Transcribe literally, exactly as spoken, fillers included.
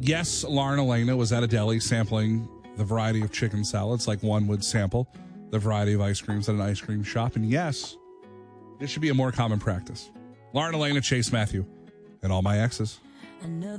yes, Lauren Elena was at a deli sampling the variety of chicken salads like one would sample the variety of ice creams at an ice cream shop. And yes, this should be a more common practice. Lauren Elena, Chase Matthew, and all my exes.